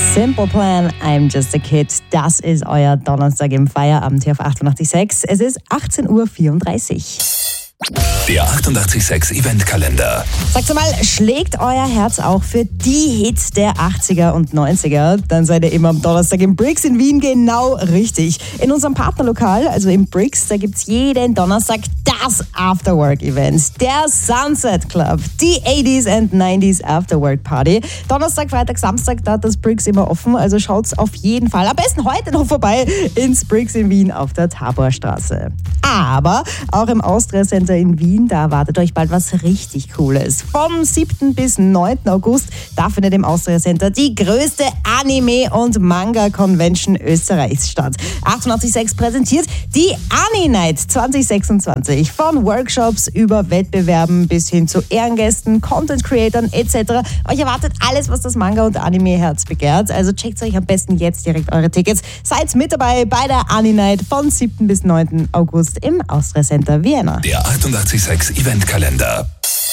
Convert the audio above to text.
Simple Plan, I'm Just a Kid. Das ist euer Donnerstag im Feierabend hier auf 88.6. Es ist 18.34 Uhr. Der 88.6 Eventkalender. Sagt mal, schlägt euer Herz auch für die Hits der 80er und 90er? Dann seid ihr immer am Donnerstag im Brix in Wien genau richtig. In unserem Partnerlokal, also im Brix, da gibt es jeden Donnerstag das Afterwork-Event. Der Sunset Club, die 80s and 90s Afterwork Party. Donnerstag, Freitag, Samstag, da hat das Brix immer offen, also schaut's auf jeden Fall. Am besten heute noch vorbei ins Brix in Wien auf der Taborstraße. Aber auch im Austria Center in Wien, da erwartet euch bald was richtig Cooles. Vom 7. bis 9. August, da findet im Austria Center die größte Anime- und Manga-Convention Österreichs statt. 88.6 präsentiert die Ani Night 2026. Von Workshops über Wettbewerben bis hin zu Ehrengästen, Content-Creatern etc. Euch erwartet alles, was das Manga- und Anime-Herz begehrt. Also checkt euch am besten jetzt direkt eure Tickets. Seid mit dabei bei der Ani Night von 7. bis 9. August im Austria Center Vienna. Der 88.6 Eventkalender.